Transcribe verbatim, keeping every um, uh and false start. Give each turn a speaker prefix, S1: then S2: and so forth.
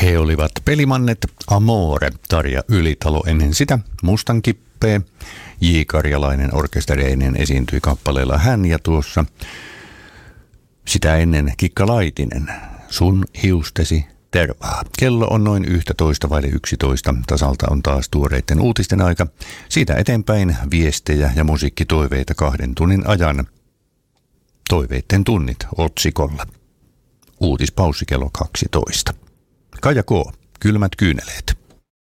S1: He olivat Pelimannet, Amore, Tarja Ylitalo ennen sitä, Mustan Kippee, J. Karjalainen orkestereineen esiintyi kappaleella Hän ja tuossa sitä ennen Kikka Laitinen, Sun hiustesi tervaa. Kello on noin yksitoista vaille yksitoista. Tasalta on taas tuoreiden uutisten aika. Siitä eteenpäin viestejä ja musiikkitoiveita kahden tunnin ajan. Toiveiden tunnit otsikolla. Uutispaussi kello kaksitoista. Kaija K. Kylmät kyyneleet.